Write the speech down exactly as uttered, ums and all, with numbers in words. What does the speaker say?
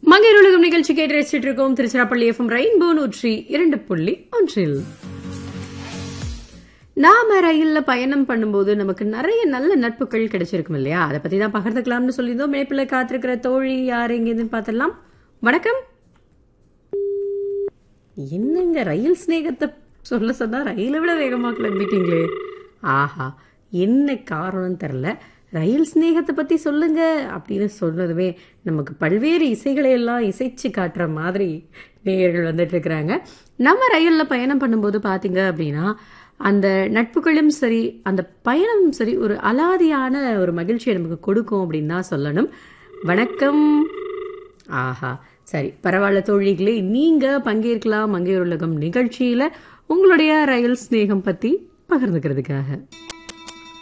மங்கையர் உலகம் நிகழ்ச்சி கேட்டு ரசிச்சுட்டு இருக்கோம். திருச்சிராப்பள்ளி எஃப்எம் ரெயின்போ நூற்றி இரண்டு புள்ளி ஒன்றில் நாம ரயில்ல பயணம் பண்ணும்போது நமக்கு நிறைய நல்ல நட்புகள் கிடைச்சிருக்கும் இல்லையா? அதை பத்தி தான் பகிர்ந்துக்கலாம்னு சொல்லியிருந்தோம். மேப்பிள்ள காத்திருக்கிற தோழி யார் எங்கேருந்து பார்த்தலாம். வணக்கம். என்னங்க ரயில் ஸ்நேகத்தை சொல்ல சொன்னா ரயிலை விட வேகமா கிளம்பிட்டீங்களே. ஆஹா, என்ன காரணம் தெரில. ரயில் ஸ்நேகத்தை பற்றி சொல்லுங்க அப்படின்னு சொன்னதுமே நமக்கு பல்வேறு இசைகளை எல்லாம் இசைச்சு காட்டுற மாதிரி நேயர்கள் வந்துட்டு இருக்கிறாங்க. நம்ம ரயிலில் பயணம் பண்ணும்போது பார்த்தீங்க அப்படின்னா அந்த நட்புகளும் சரி அந்த பயணமும் சரி ஒரு அலாதியான ஒரு மகிழ்ச்சியை நமக்கு கொடுக்கும் அப்படின்னு தான் சொல்லணும். வணக்கம். ஆஹா, சரி, பரவாயில்ல தோழிகளே, நீங்கள் பங்கேற்கலாம் மங்கையர் உலகம் நிகழ்ச்சியில் உங்களுடைய ரயில் ஸ்நேகம் பற்றி பகிர்ந்துக்கிறதுக்காக.